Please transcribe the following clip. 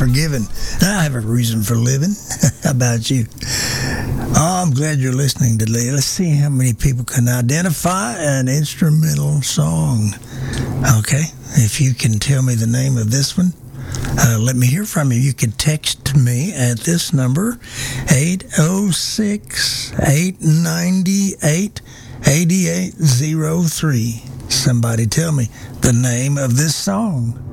forgiven. I have a reason for living. How about you? Oh, I'm glad you're listening today. Let's see how many people can identify an instrumental song. Okay, if you can tell me the name of this one, let me hear from you. You can text me at this number, 806-898-8803. Somebody tell me the name of this song.